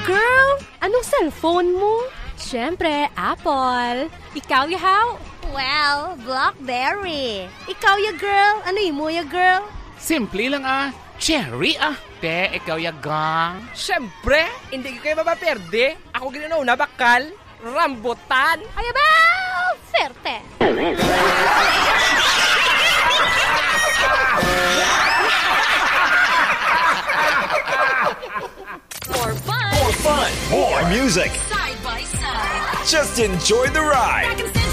girl! Anong cellphone mo? Siyempre, Apple. Ikaw, yahaw? Well, Blackberry. Ikaw ya girl? Ano mo ya girl? Simple lang Cherry Te, ikaw ya gang. Siyempre, hindi ko kayo mapaperde. Ako ginanaw bakal. Rambutan. Ayabaw! Ferte. More fun. More fun. More music. Side by side. Just enjoy the ride.